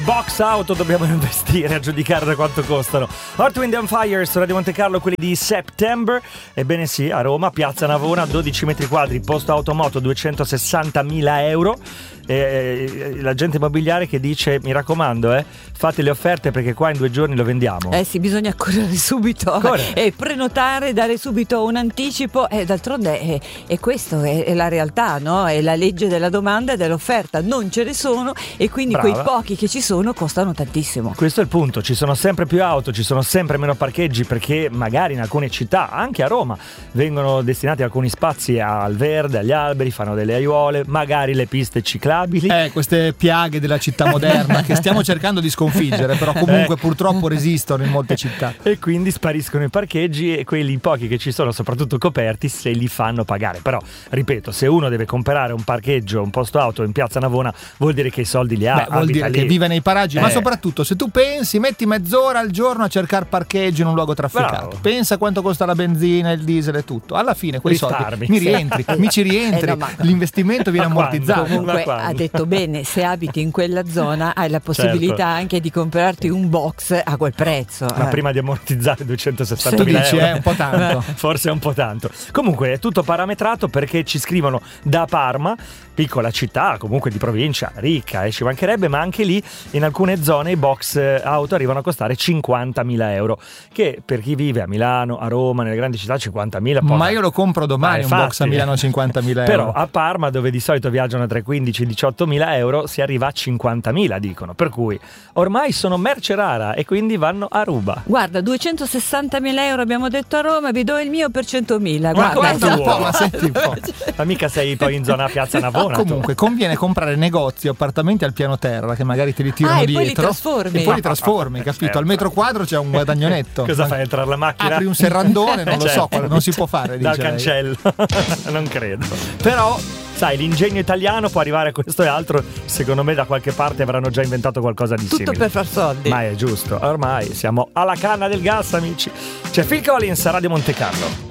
Box auto dobbiamo investire a giudicare da quanto costano. Earth, Wind & Fire su Radio Monte Carlo, quelli di September. Ebbene sì, a Roma, Piazza Navona, 12 metri quadri, posto automoto, 260.000 euro. L'agente immobiliare che dice: mi raccomando, fate le offerte perché qua in 2 giorni lo vendiamo. Sì, bisogna correre subito e prenotare, dare subito un anticipo. D'altronde è questo, è la realtà, no? È la legge della domanda e dell'offerta. Non ce ne sono e quindi Brava. quei pochi che ci sono costano tantissimo. Questo è il punto, ci sono sempre più auto, ci sono sempre meno parcheggi, perché magari in alcune città, anche a Roma, vengono destinati alcuni spazi al verde, agli alberi, fanno delle aiuole, magari le piste ciclabili. Queste piaghe della città moderna che stiamo cercando di sconfiggere, però comunque purtroppo resistono in molte città. E quindi spariscono i parcheggi e quelli pochi che ci sono, soprattutto coperti, se li fanno pagare. Però, ripeto, se uno deve comprare un parcheggio, un posto auto in Piazza Navona, vuol dire che i soldi li ha. Vuol dire lì, che vive nei paraggi, ma soprattutto se tu pensi, metti mezz'ora al giorno a cercare parcheggio in un luogo trafficato. Bravo. Pensa quanto costa la benzina, il diesel e tutto. Alla fine quei Risparmi. soldi mi ci rientri, l'investimento viene ammortizzato. Comunque ha detto bene, se abiti in quella zona hai la possibilità anche di comprarti un box a quel prezzo. Ma prima di ammortizzare 260.000 euro è un po' tanto. Forse è un po' tanto. Comunque è tutto parametrato, perché ci scrivono da Parma, piccola città comunque di provincia, ricca, ci mancherebbe, ma anche lì in alcune zone i box auto arrivano a costare 50.000 euro, che per chi vive a Milano, a Roma, nelle grandi città 50.000 ma io lo compro domani un box a Milano a 50.000 euro. Però a Parma, dove di solito viaggiano tra i 15 e i 18.000 euro, si arriva a 50.000, dicono, per cui ormai sono merce rara e quindi vanno a ruba. Guarda, 260.000 euro abbiamo detto a Roma, vi do il mio per 100.000. Guarda un po', ma senti un po'. Ma mica sei poi in zona Piazza Navona. Comunque conviene comprare negozi o appartamenti al piano terra, che magari te li tirano dietro e poi li trasformi, capito? Certo. Al metro quadro c'è un guadagno netto. Cosa fai, entrare la macchina? Apri un serrandone, non lo so, non si può fare dal dice cancello. Non credo. Però sai, l'ingegno italiano può arrivare a questo e altro. Secondo me da qualche parte avranno già inventato qualcosa di simile. Tutto per far soldi. Ma è giusto, ormai siamo alla canna del gas, amici. C'è Phil Collins a Radio Monte Carlo.